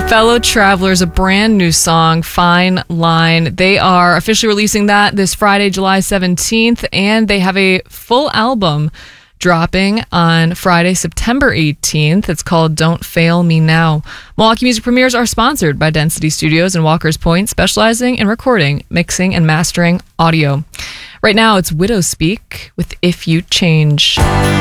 Fellow Travelers, a brand new song, Fine Line. They are officially releasing that this Friday, July 17th, and they have a full album dropping on Friday, September 18th. It's called Don't Fail Me Now. Milwaukee Music Premieres are sponsored by Density Studios and Walker's Point, specializing in recording, mixing, and mastering audio. Right now, it's Widow Speak with If You Change.